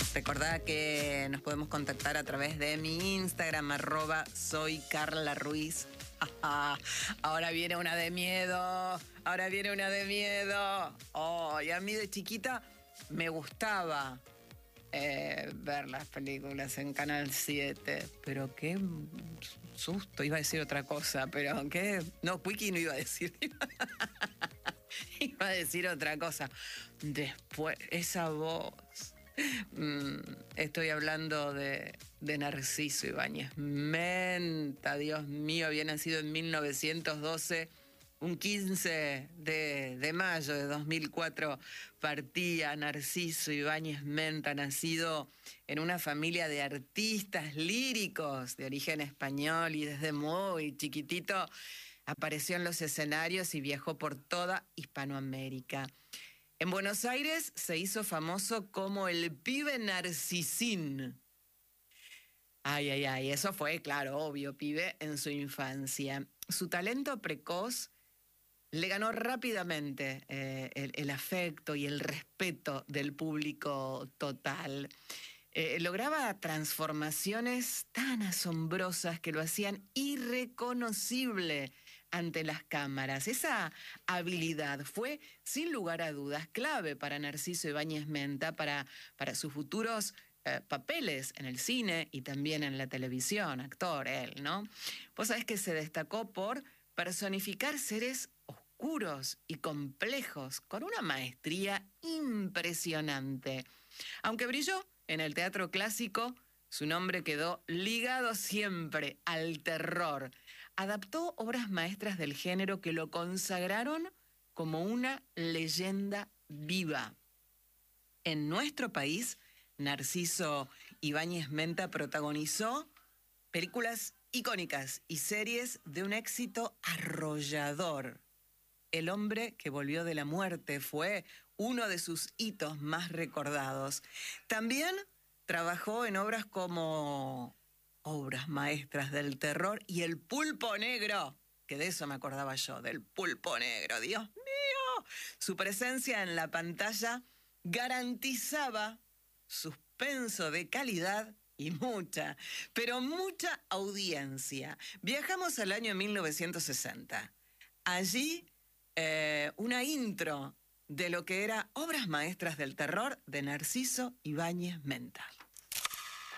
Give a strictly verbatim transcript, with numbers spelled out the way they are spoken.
Recordá que nos podemos contactar a través de mi Instagram, arroba soy Carla Ruiz. Ahora viene una de miedo, ahora viene una de miedo. Oh, y a mí de chiquita me gustaba eh, ver las películas en Canal siete, pero qué susto, iba a decir otra cosa, pero qué... No, Quickie no iba a decir... Iba a decir otra cosa. Después, esa voz... Mm, estoy hablando de, de Narciso Ibáñez Menta, Dios mío, había nacido en mil novecientos doce, un quince de, de mayo de dos mil cuatro partía Narciso Ibáñez Menta, nacido en una familia de artistas líricos de origen español y desde muy chiquitito apareció en los escenarios y viajó por toda Hispanoamérica. En Buenos Aires se hizo famoso como el pibe Narcisín. Ay, ay, ay, eso fue, claro, obvio, pibe en su infancia. Su talento precoz le ganó rápidamente eh, el, el afecto y el respeto del público total. Eh, lograba transformaciones tan asombrosas que lo hacían irreconocible ante las cámaras. Esa habilidad fue, sin lugar a dudas, clave para Narciso Ibáñez Menta, para, para sus futuros eh, papeles en el cine y también en la televisión, actor él, ¿no? Vos sabés que se destacó por personificar seres oscuros y complejos con una maestría impresionante. Aunque brilló en el teatro clásico, su nombre quedó ligado siempre al terror. Adaptó obras maestras del género que lo consagraron como una leyenda viva. En nuestro país, Narciso Ibáñez Menta protagonizó películas icónicas y series de un éxito arrollador. El hombre que volvió de la muerte fue uno de sus hitos más recordados. También trabajó en obras como obras maestras del terror y El Pulpo Negro, que de eso me acordaba yo, del Pulpo Negro, Dios mío. Su presencia en la pantalla garantizaba suspenso de calidad y mucha, pero mucha audiencia. Viajamos al año mil novecientos sesenta. Allí, eh, una intro de lo que era Obras Maestras del Terror de Narciso Ibáñez Menta.